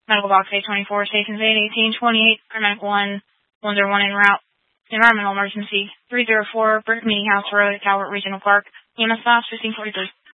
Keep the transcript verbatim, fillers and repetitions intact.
Medical box eight twenty-four, stations eight eighteen twenty-eight, paramedic one one zero one en route. Environmental emergency three zero four, Brick Meeting House Road, Calvert Regional Park. E M S Labs fifteen forty-three.